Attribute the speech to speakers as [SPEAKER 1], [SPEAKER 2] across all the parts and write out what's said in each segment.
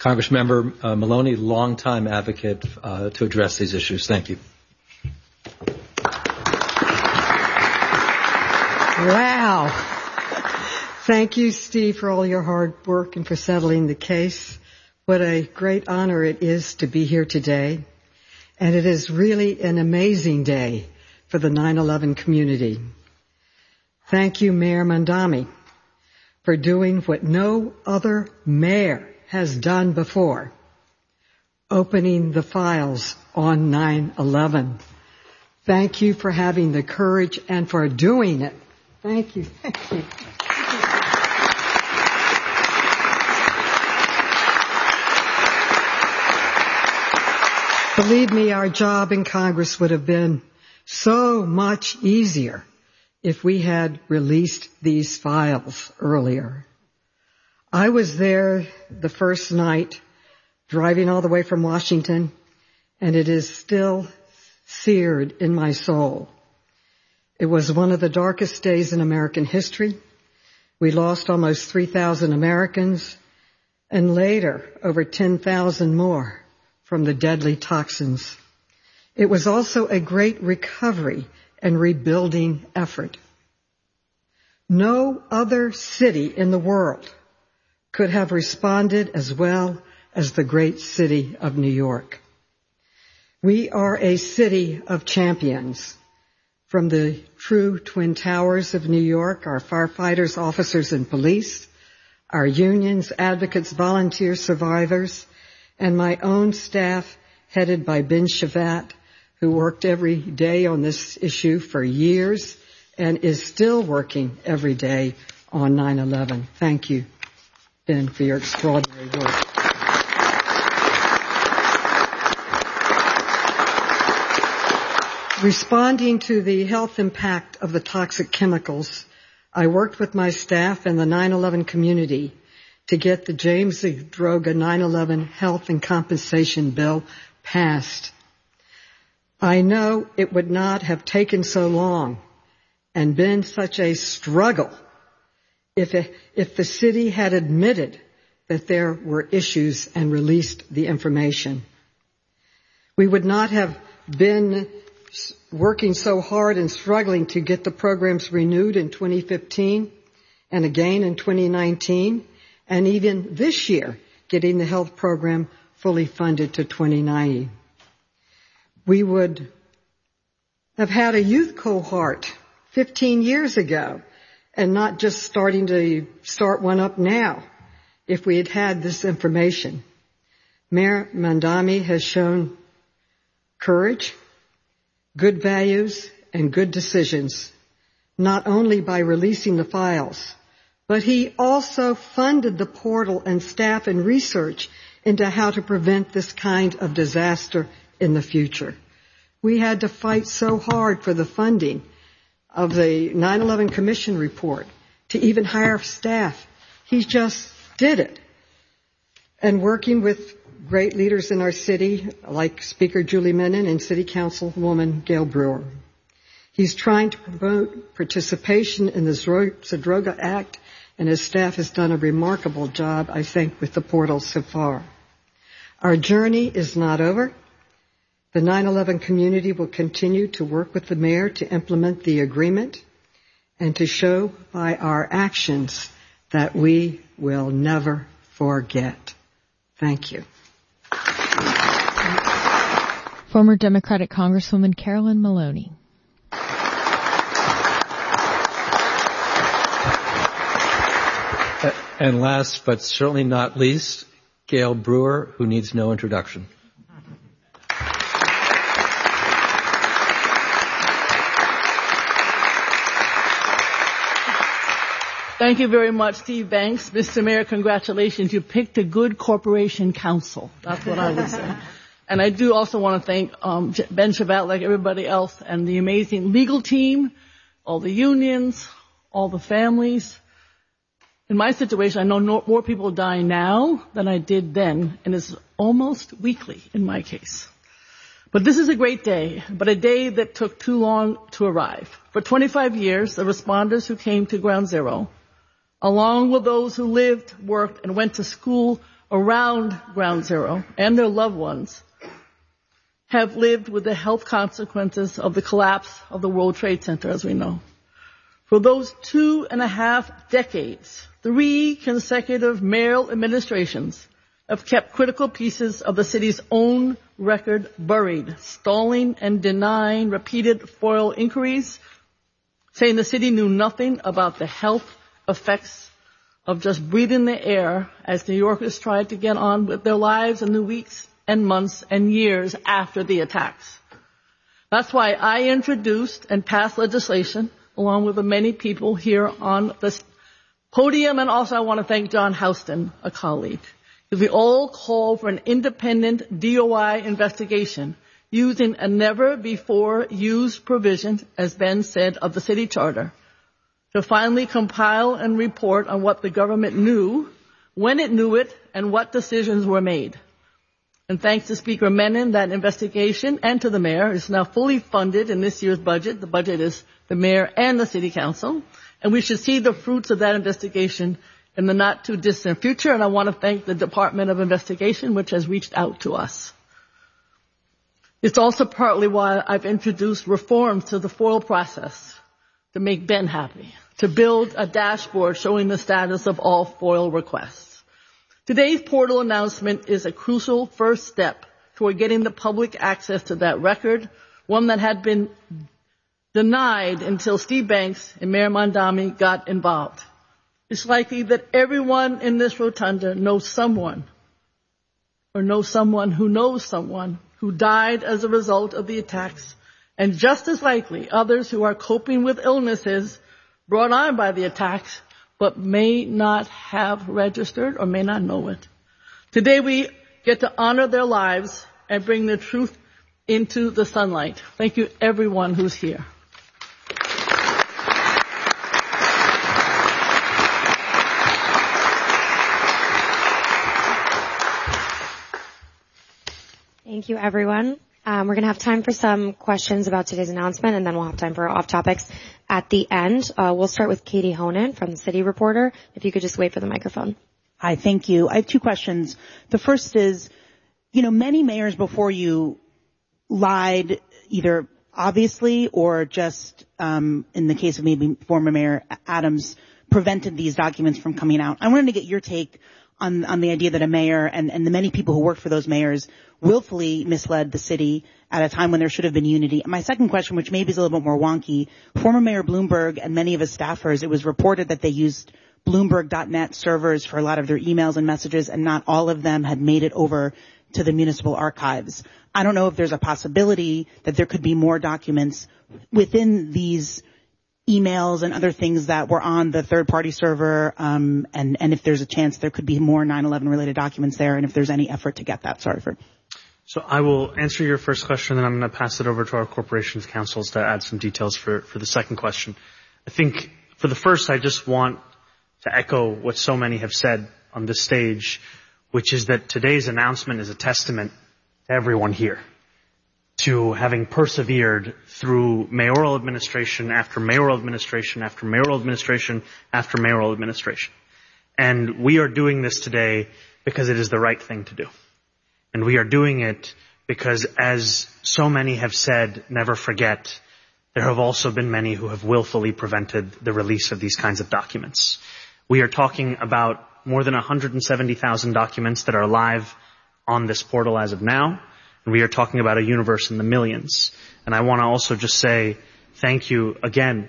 [SPEAKER 1] Congressmember Maloney, longtime advocate to address these issues. Thank you.
[SPEAKER 2] Wow. Thank you, Steve, for all your hard work and for settling the case. What a great honor it is to be here today. And it is really an amazing day for the 9/11 community. Thank you, Mayor Mamdani, for doing what no other mayor has done before, opening the files on 9/11. Thank you for having the courage and for doing it. Thank you. Thank you. Believe me, our job in Congress would have been so much easier if we had released these files earlier. I was there the first night, driving all the way from Washington, and it is still seared in my soul. It was one of the darkest days in American history. We lost almost 3,000 Americans, and later over 10,000 more from the deadly toxins. It was also a great recovery and rebuilding effort. No other city in the world could have responded as well as the great city of New York. We are a city of champions. From the true Twin Towers of New York, our firefighters, officers, and police, our unions, advocates, volunteers, survivors, and my own staff headed by Ben Shavat, who worked every day on this issue for years and is still working every day on 9/11. Thank you, Ben, for your extraordinary work. Responding to the health impact of the toxic chemicals, I worked with my staff and the 9/11 community to get the James Zadroga 9/11 Health and Compensation Bill passed. I know it would not have taken so long and been such a struggle if the city had admitted that there were issues and released the information. We would not have been working so hard and struggling to get the programs renewed in 2015 and again in 2019. And even this year, getting the health program fully funded to 2090. We would have had a youth cohort 15 years ago and not just start one up now if we had had this information. Mayor Mamdani has shown courage, good values, and good decisions, not only by releasing the files, but he also funded the portal and staff and research into how to prevent this kind of disaster in the future. We had to fight so hard for the funding of the 9/11 Commission report to even hire staff. He just did it. And working with great leaders in our city, like Speaker Julie Menin and City Councilwoman Gail Brewer. He's trying to promote participation in the Zadroga Act, and his staff has done a remarkable job, I think, with the portal so far. Our journey is not over. The 9/11 community will continue to work with the mayor to implement the agreement and to show by our actions that we will never forget. Thank you.
[SPEAKER 3] Former Democratic Congresswoman Carolyn Maloney.
[SPEAKER 1] And last but certainly not least, Gail Brewer, who needs no introduction.
[SPEAKER 4] Thank you very much, Steve Banks. Mr. Mayor, congratulations. You picked a good corporation counsel. That's what I would say. And I do also want to thank Ben Shavat, like everybody else, and the amazing legal team, all the unions, all the families. In my situation, I know more people die now than I did then, and it's almost weekly in my case. But this is a great day, but a day that took too long to arrive. For 25 years, the responders who came to Ground Zero, along with those who lived, worked, and went to school around Ground Zero and their loved ones have lived with the health consequences of the collapse of the World Trade Center, as we know. For those 2.5 decades, 3 consecutive mayoral administrations have kept critical pieces of the city's own record buried, stalling and denying repeated FOIL inquiries, saying the city knew nothing about the health effects of just breathing the air as New Yorkers tried to get on with their lives in the weeks and months and years after the attacks. That's why I introduced and passed legislation, along with the many people here on this podium, and also I want to thank John Houston, a colleague, because we all call for an independent DOI investigation using a never-before-used provision, as Ben said, of the city charter, to finally compile and report on what the government knew, when it knew it, and what decisions were made. And thanks to Speaker Menon, that investigation, and to the mayor, is now fully funded in this year's budget. The budget is the mayor and the city council. And we should see the fruits of that investigation in the not-too-distant future. And I want to thank the Department of Investigation, which has reached out to us. It's also partly why I've introduced reforms to the FOIL process to make Ben happy, to build a dashboard showing the status of all FOIL requests. Today's portal announcement is a crucial first step toward getting the public access to that record, one that had been denied until Steve Banks and Mayor Mondami got involved. It's likely that everyone in this rotunda knows someone, or knows someone who died as a result of the attacks, and just as likely others who are coping with illnesses brought on by the attacks but may not have registered or may not know it. Today we get to honor their lives and bring the truth into the sunlight. Thank you, everyone who's here.
[SPEAKER 5] Thank you, everyone. We're going to have time for some questions about today's announcement, and then we'll have time for off topics at the end. We'll start with Katie Honan from the City Reporter. If you could just wait for the microphone.
[SPEAKER 6] Hi, thank you. I have 2 questions. The first is, many mayors before you lied either obviously or just, in the case of maybe former Mayor Adams, prevented these documents from coming out. I wanted to get your take on the idea that a mayor and the many people who worked for those mayors willfully misled the city at a time when there should have been unity. And my second question, which maybe is a little bit more wonky, former Mayor Bloomberg and many of his staffers, it was reported that they used Bloomberg.net servers for a lot of their emails and messages, and not all of them had made it over to the municipal archives. I don't know if there's a possibility that there could be more documents within these emails and other things that were on the third-party server, and if there's a chance there could be more 9/11 related documents there, and if there's any effort to get that.
[SPEAKER 7] So I will answer your first question, and then I'm going to pass it over to our corporations councils to add some details for the second question. I think for the first, I just want to echo what so many have said on this stage, which is that today's announcement is a testament to everyone here, to having persevered through mayoral administration after mayoral administration after mayoral administration after mayoral administration. And we are doing this today because it is the right thing to do. And we are doing it because, as so many have said, never forget, there have also been many who have willfully prevented the release of these kinds of documents. We are talking about more than 170,000 documents that are live on this portal as of now. And we are talking about a universe in the millions. And I want to also just say thank you again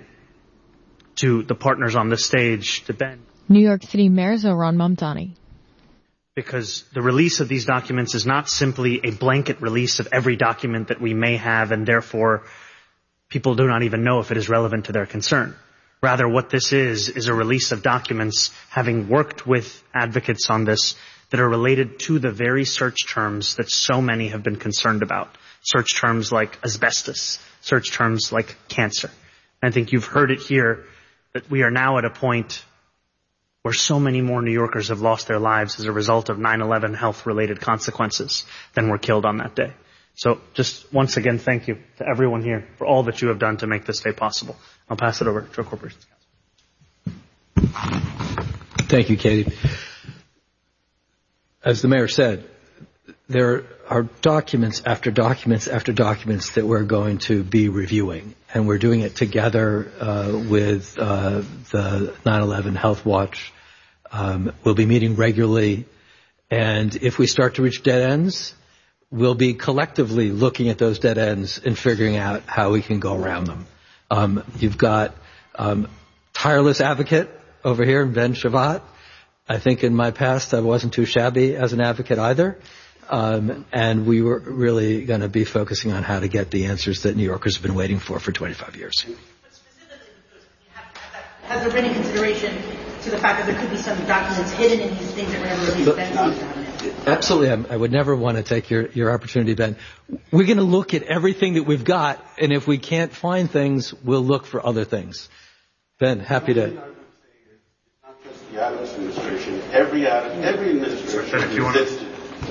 [SPEAKER 7] to the partners on this stage, to Ben.
[SPEAKER 3] New York City Mayor Zohran Mamdani.
[SPEAKER 7] Because the release of these documents is not simply a blanket release of every document that we may have, and therefore people do not even know if it is relevant to their concern. Rather, what this is a release of documents, having worked with advocates on this, that are related to the very search terms that so many have been concerned about. Search terms like asbestos, search terms like cancer. And I think you've heard it here that we are now at a point where so many more New Yorkers have lost their lives as a result of 9/11 health-related consequences than were killed on that day. So just once again, thank you to everyone here for all that you have done to make this day possible. I'll pass it over to our Corporations Council.
[SPEAKER 1] Thank you, Katie. as the mayor said, there are documents after documents after documents that we're going to be reviewing, and we're doing it together with the 9/11 Health Watch. We'll be meeting regularly, and if we start to reach dead ends, we'll be collectively looking at those dead ends and figuring out how we can go around them. You've got tireless advocate over here, Ben Shavat. I think in my past I wasn't too shabby as an advocate either. And we were really going to be focusing on how to get the answers that New Yorkers have been waiting for 25 years.
[SPEAKER 8] But specifically, has there been a consideration to the fact that there could be some documents hidden in these things that were never released?
[SPEAKER 1] Absolutely. I would never want to take your opportunity, Ben. We're going to look at everything that we've got, and if we can't find things, we'll look for other things. Ben, happy to.
[SPEAKER 9] Not just the Adams administration. Every administration resisted.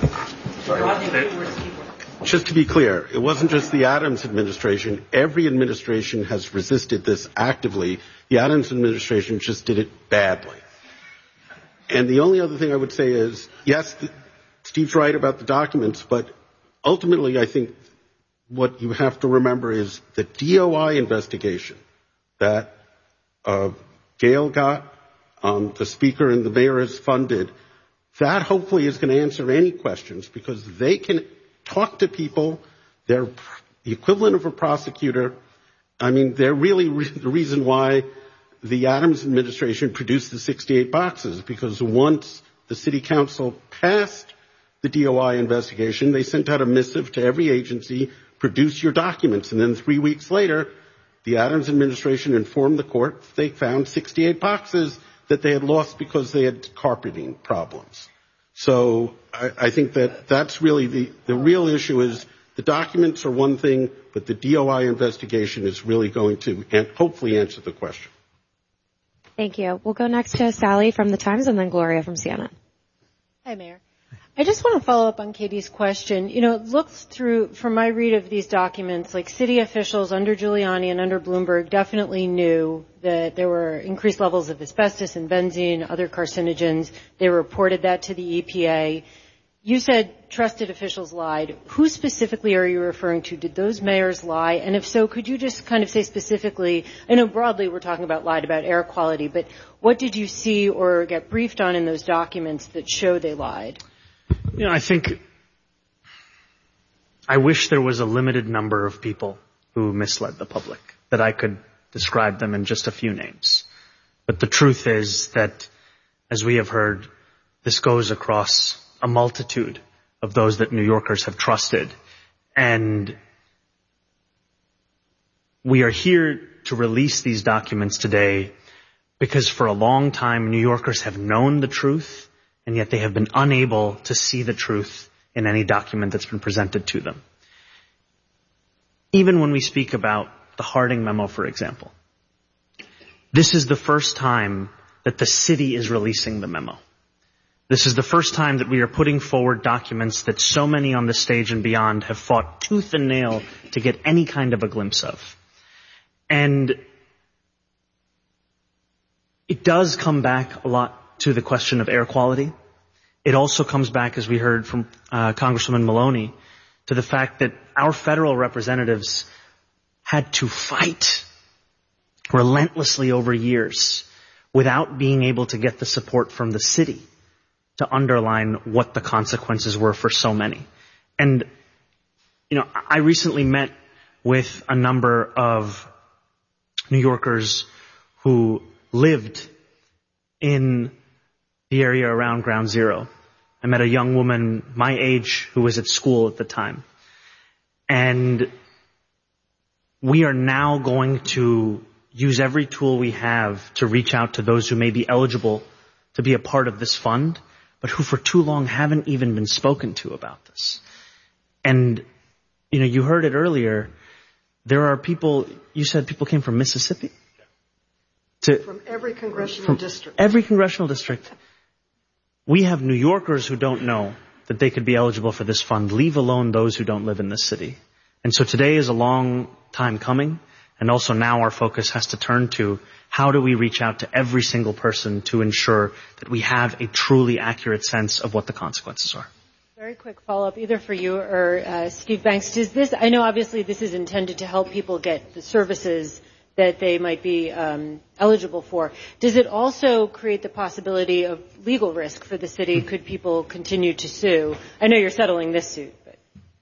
[SPEAKER 9] Just to be clear, it wasn't just the Adams administration. Every administration has resisted this actively. The Adams administration just did it badly. And the only other thing I would say is, yes, Steve's right about the documents, but ultimately I think what you have to remember is the DOI investigation that Gail got, the Speaker and the Mayor has funded. That hopefully is going to answer any questions because they can talk to people. They're the equivalent of a prosecutor. I mean, they're really the reason why the Adams administration produced the 68 boxes, because once the city council passed the DOI investigation, they sent out a missive to every agency, produce your documents. And then 3 weeks later, the Adams administration informed the court they found 68 boxes that they had lost because they had carpeting problems. So I think that that's really the real issue is the documents are one thing, but the DOI investigation is really going to hopefully answer the question.
[SPEAKER 5] Thank you. We'll go next to Sally from the Times and then Gloria from CNN.
[SPEAKER 10] Hi, Mayor. I just want to follow up on Katie's question. You know, it looks through, from my read of these documents, like city officials under Giuliani and under Bloomberg definitely knew that there were increased levels of asbestos and benzene, other carcinogens. They reported that to the EPA. You said trusted officials lied. Who specifically are you referring to? Did those mayors lie? And if so, could you just kind of say specifically, I know broadly we're talking about lied about air quality, but what did you see or get briefed on in those documents that show they lied?
[SPEAKER 7] You know, I wish there was a limited number of people who misled the public, that I could describe them in just a few names. But the truth is that, as we have heard, this goes across a multitude of those that New Yorkers have trusted. And we are here to release these documents today because for a long time New Yorkers have known the truth, and yet they have been unable to see the truth in any document that's been presented to them. Even when we speak about the Harding memo, for example, this is the first time that the city is releasing the memo. This is the first time that we are putting forward documents that so many on the stage and beyond have fought tooth and nail to get any kind of a glimpse of. And it does come back a lot to the question of air quality. It also comes back, as we heard from Congresswoman Maloney, to the fact that our federal representatives had to fight relentlessly over years without being able to get the support from the city to underline what the consequences were for so many. And, you know, I recently met with a number of New Yorkers who lived in the area around Ground Zero. I met a young woman my age who was at school at the time. And we are now going to use every tool we have to reach out to those who may be eligible to be a part of this fund, but who for too long haven't even been spoken to about this. And, you know, you heard it earlier, there are people, you said people came from Mississippi?
[SPEAKER 2] From every congressional district.
[SPEAKER 7] Every congressional district. We have New Yorkers who don't know that they could be eligible for this fund, leave alone those who don't live in this city. And so today is a long time coming, And also now our focus has to turn to how do we reach out to every single person to ensure that we have a truly accurate sense of what the consequences are.
[SPEAKER 10] Very quick follow-up, either for you or Steve Banks. Does this, I know obviously this is intended to help people get the services that they might be eligible for. Does it also create the possibility of legal risk for the city? Could people continue to sue? I know you're settling this suit, but.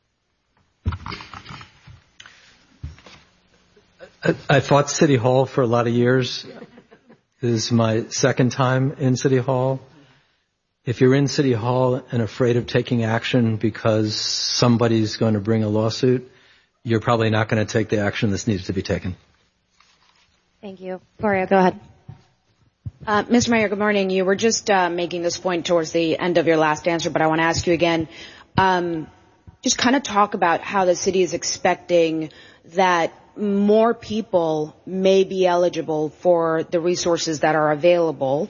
[SPEAKER 1] I fought City Hall for a lot of years. This is my second time in City Hall. If you're in City Hall and afraid of taking action because somebody's going to bring a lawsuit, you're probably not going to take the action that needs to be taken.
[SPEAKER 5] Thank you. Gloria, go ahead.
[SPEAKER 11] Mr. Mayor, good morning. You were just making this point towards the end of your last answer, but I want to ask you again. Just kind of talk about how the city is expecting that more people may be eligible for the resources that are available.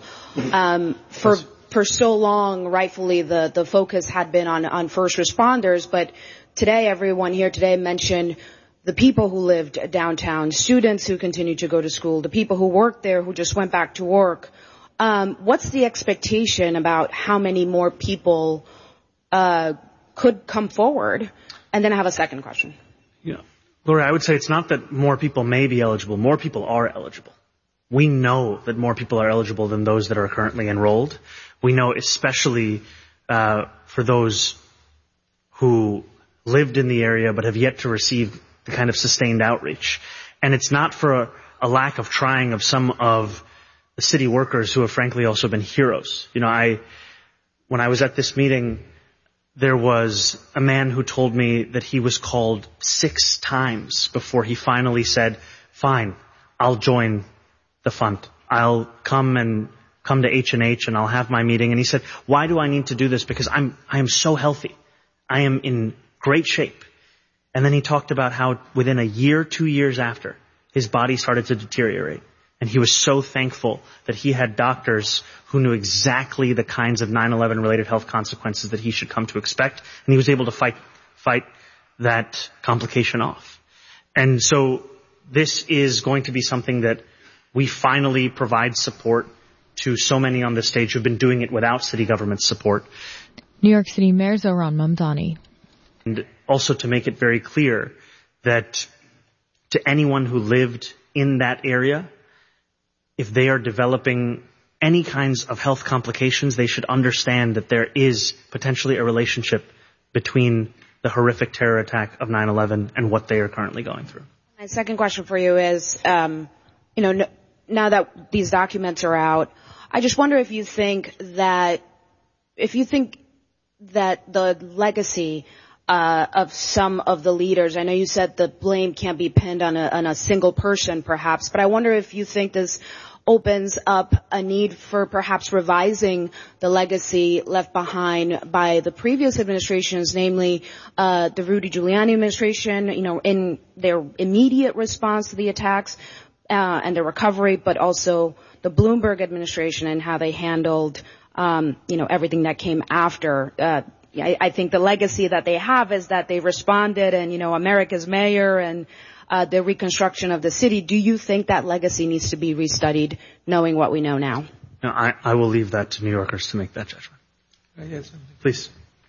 [SPEAKER 11] For so long, rightfully, the focus had been on first responders, but today, everyone here today mentioned the people who lived downtown, students who continue to go to school, the people who work there who just went back to work. What's the expectation about how many more people could come forward? And then I have a second question.
[SPEAKER 7] Yeah. Laura, I would say it's not that more people may be eligible. More people are eligible. We know that more people are eligible than those that are currently enrolled. We know especially for those who lived in the area but have yet to receive the kind of sustained outreach. And it's not for a lack of trying of some of the city workers who have frankly also been heroes. You know, when I was at this meeting, there was a man who told me that he was called 6 times before he finally said, fine, I'll join the fund. I'll come to H&H and I'll have my meeting. And he said, why do I need to do this? Because I am so healthy. I am in great shape. And then he talked about how within a year, 2 years after, his body started to deteriorate. And he was so thankful that he had doctors who knew exactly the kinds of 9/11 related health consequences that he should come to expect. And he was able to fight that complication off. And so this is going to be something that we finally provide support to so many on this stage who've been doing it without city government support.
[SPEAKER 3] New York City Mayor Zohran Mamdani.
[SPEAKER 7] And also to make it very clear that to anyone who lived in that area, if they are developing any kinds of health complications, they should understand that there is potentially a relationship between the horrific terror attack of 9/11 and what they are currently going through.
[SPEAKER 11] My second question for you is, now that these documents are out, I just wonder if you think that the legacy of some of the leaders, I know you said the blame can't be pinned on a single person perhaps, but I wonder if you think this opens up a need for perhaps revising the legacy left behind by the previous administrations, namely the Rudy Giuliani administration, in their immediate response to the attacks and the recovery, but also the Bloomberg administration and how they handled everything that came after. I think the legacy that they have is that they responded and, America's mayor and the reconstruction of the city. Do you think that legacy needs to be restudied, knowing what we know now?
[SPEAKER 7] No, I will leave that to New Yorkers to make that judgment. Please.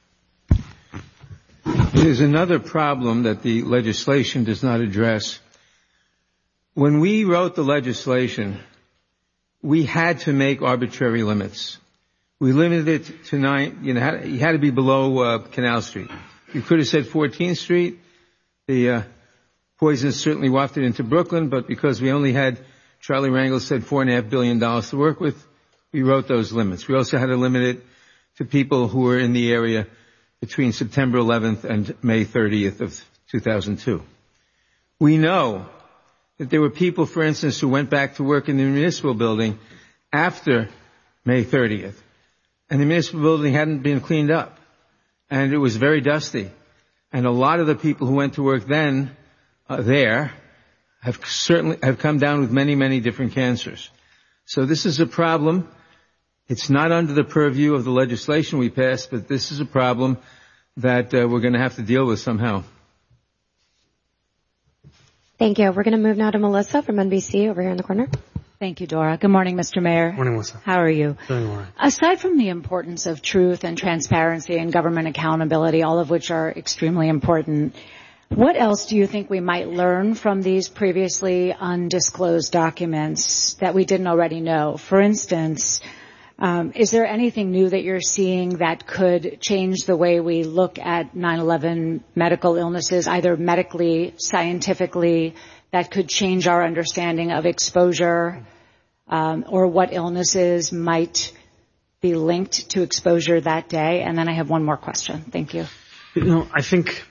[SPEAKER 12] There's another problem that the legislation does not address. When we wrote the legislation, we had to make arbitrary limits. We limited it to 9, you had to be below Canal Street. You could have said 14th Street. The poison certainly wafted into Brooklyn, but because we only had, Charlie Rangel said $4.5 billion to work with, we wrote those limits. We also had to limit it to people who were in the area between September 11th and May 30th of 2002. We know that there were people, for instance, who went back to work in the municipal building after May 30th. And the municipal building hadn't been cleaned up. And it was very dusty. And a lot of the people who went to work then there have come down with many, many different cancers. So this is a problem. It's not under the purview of the legislation we passed, but this is a problem that we're going to have to deal with somehow.
[SPEAKER 5] Thank you. We're going to move now to Melissa from NBC over here in the corner.
[SPEAKER 13] Thank you, Dora. Good morning, Mr. Mayor.
[SPEAKER 7] Morning, Melissa.
[SPEAKER 13] How are you?
[SPEAKER 7] Doing all right.
[SPEAKER 13] Aside from the importance of truth and transparency and government accountability, all of which are extremely important, what else do you think we might learn from these previously undisclosed documents that we didn't already know? For instance, is there anything new that you're seeing that could change the way we look at 9/11 medical illnesses, either medically, scientifically, that could change our understanding of exposure, or what illnesses might be linked to exposure that day? And then I have one more question. Thank you.
[SPEAKER 7] I think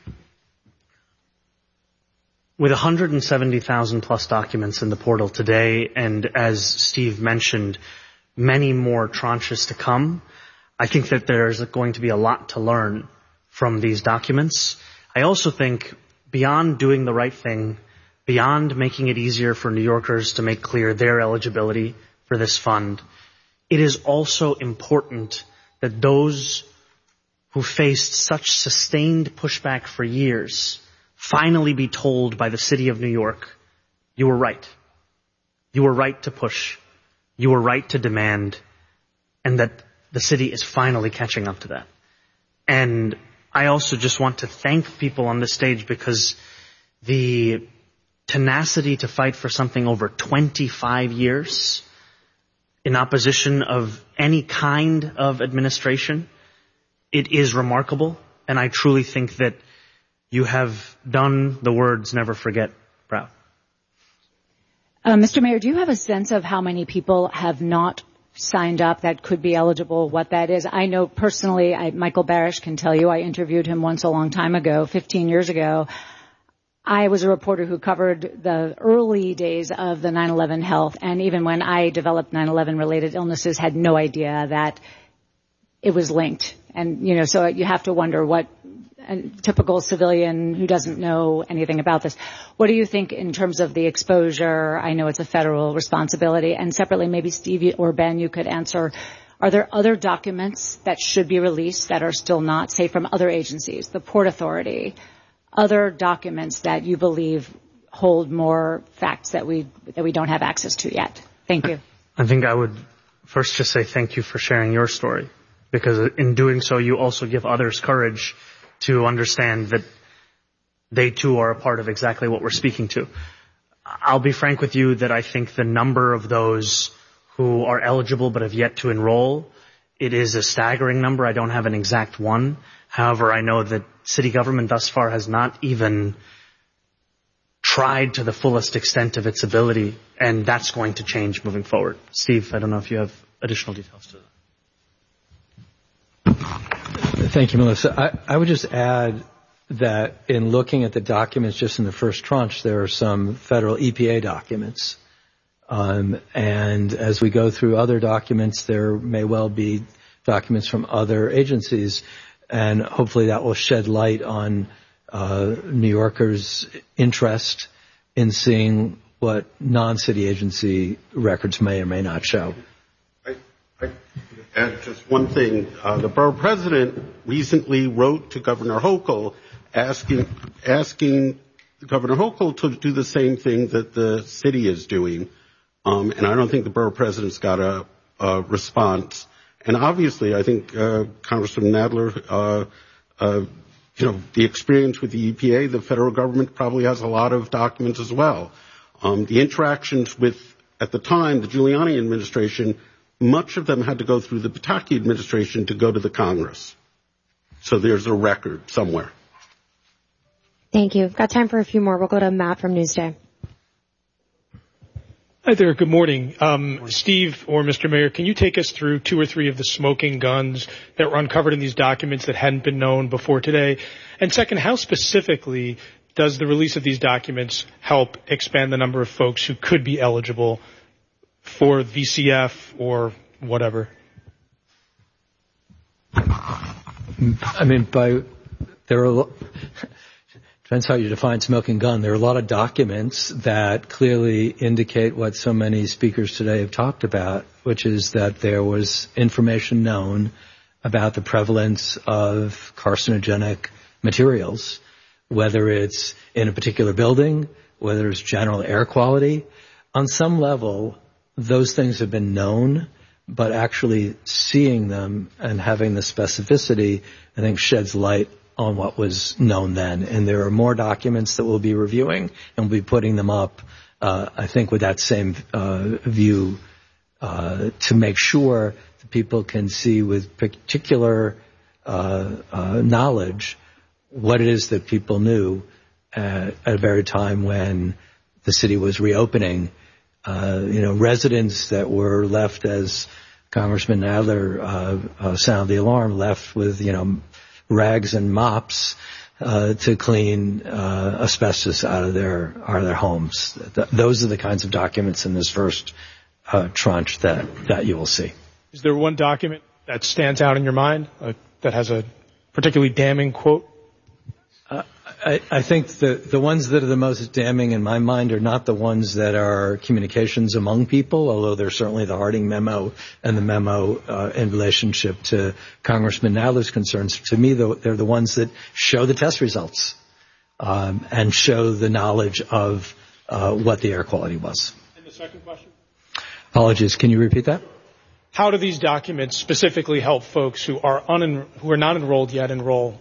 [SPEAKER 7] with 170,000 plus documents in the portal today, and as Steve mentioned, many more tranches to come, I think that there's going to be a lot to learn from these documents. I also think beyond doing the right thing, beyond making it easier for New Yorkers to make clear their eligibility for this fund, it is also important that those who faced such sustained pushback for years finally be told by the city of New York, you were right. You were right to push. You were right to demand, and that the city is finally catching up to that. And I also just want to thank people on this stage, because the tenacity to fight for something over 25 years in opposition of any kind of administration, it is remarkable. And I truly think that you have done the words never forget proud.
[SPEAKER 13] Mr. Mayor, do you have a sense of how many people have not signed up that could be eligible, what that is? I know personally, Michael Barish can tell you, I interviewed him once a long time ago, 15 years ago. I was a reporter who covered the early days of the 9/11 health, and even when I developed 9/11 related illnesses, had no idea that it was linked. And, so you have to wonder what a typical civilian who doesn't know anything about this, what do you think in terms of the exposure? I know it's a federal responsibility. And separately, maybe Steve or Ben, you could answer, are there other documents that should be released that are still not, say, from other agencies, the Port Authority, other documents that you believe hold more facts that we don't have access to yet? Thank you.
[SPEAKER 7] I think I would first just say thank you for sharing your story, because in doing so, you also give others courage to understand that they too are a part of exactly what we're speaking to. I'll be frank with you that I think the number of those who are eligible but have yet to enroll, it is a staggering number. I don't have an exact one. However, I know that city government thus far has not even tried to the fullest extent of its ability, and that's going to change moving forward. Steve, I don't know if you have additional details to that.
[SPEAKER 1] Thank you, Melissa. I would just add that in looking at the documents just in the first tranche, there are some federal EPA documents. And as we go through other documents, there may well be documents from other agencies. And hopefully that will shed light on New Yorkers' interest in seeing what non-city agency records may or may not show.
[SPEAKER 9] And just one thing, the borough president recently wrote to Governor Hochul asking Governor Hochul to do the same thing that the city is doing. And I don't think the borough president's got a response. And obviously, I think Congressman Nadler, the experience with the EPA, the federal government probably has a lot of documents as well. The interactions with, at the time, the Giuliani administration, much of them had to go through the Pataki administration to go to the Congress. So there's a record somewhere.
[SPEAKER 5] Thank you. Got time for a few more. We'll go to Matt from Newsday.
[SPEAKER 14] Hi there. Good morning. Steve or Mr. Mayor, can you take us through 2 or 3 of the smoking guns that were uncovered in these documents that hadn't been known before today? And second, how specifically does the release of these documents help expand the number of folks who could be eligible for VCF or whatever?
[SPEAKER 1] I mean, depends how you define smoking gun. There are a lot of documents that clearly indicate what so many speakers today have talked about, which is that there was information known about the prevalence of carcinogenic materials, whether it's in a particular building, whether it's general air quality. On some level, those things have been known, but actually seeing them and having the specificity, I think, sheds light on what was known then. And there are more documents that we'll be reviewing, and we'll be putting them up, I think, with that same view to make sure that people can see with particular knowledge what it is that people knew at a very time when the city was reopening. Residents that were left, as Congressman Adler sounded the alarm, left with, rags and mops to clean asbestos out of their homes. Those are the kinds of documents in this first tranche that you will see.
[SPEAKER 14] Is there one document that stands out in your mind that has a particularly damning quote?
[SPEAKER 1] I think the ones that are the most damning in my mind are not the ones that are communications among people, although there's certainly the Harding memo and the memo in relationship to Congressman Nadler's concerns. To me, they're the ones that show the test results and show the knowledge of what the air quality was.
[SPEAKER 14] And the second question?
[SPEAKER 1] Apologies, can you repeat that?
[SPEAKER 14] How do these documents specifically help folks who are not enrolled yet enroll?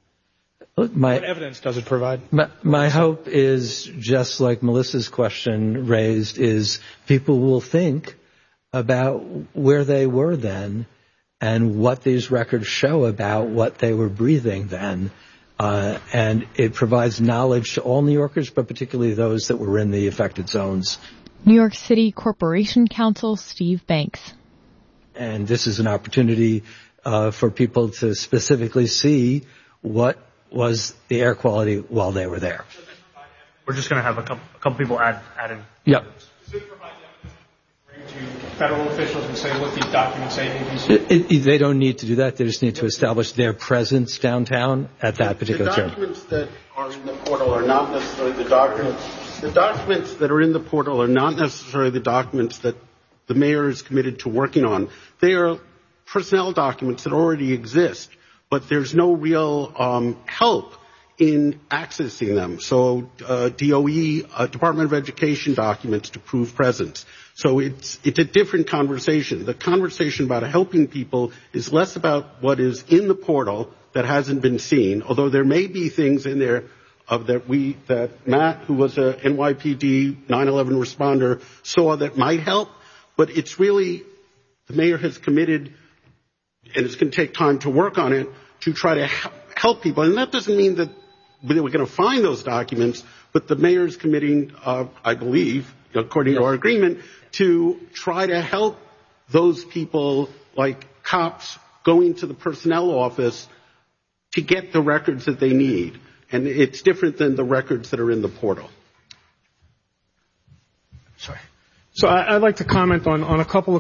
[SPEAKER 14] What evidence does it provide?
[SPEAKER 1] My hope is, just like Melissa's question raised, is people will think about where they were then and what these records show about what they were breathing then. And it provides knowledge to all New Yorkers, but particularly those that were in the affected zones.
[SPEAKER 3] New York City Corporation Counsel Steve Banks.
[SPEAKER 1] And this is an opportunity for people to specifically see what was the air quality while they were there.
[SPEAKER 7] We're just going to have a couple people add in.
[SPEAKER 1] Yep.
[SPEAKER 14] Does it provide evidence to federal officials and say, look, these documents say ABC?
[SPEAKER 1] They don't need to do that. They just need to establish their presence downtown at that particular time.
[SPEAKER 9] The documents that are in the portal are not necessarily the documents. The documents that are in the portal are not necessarily the documents that the mayor is committed to working on. They are personnel documents that already exist, but there's no real help in accessing them. So DOE, Department of Education documents to prove presence. So it's a different conversation. The conversation about helping people is less about what is in the portal that hasn't been seen, although there may be things in there that Matt, who was a NYPD 9/11 responder, saw that might help. But it's really, the mayor has committed, and it's going to take time to work on it, to try to help people. And that doesn't mean that we're going to find those documents, but the mayor's committing, I believe, according to our agreement, to try to help those people, like cops, going to the personnel office to get the records that they need. And it's different than the records that are in the portal.
[SPEAKER 14] So I'd like to comment on a couple of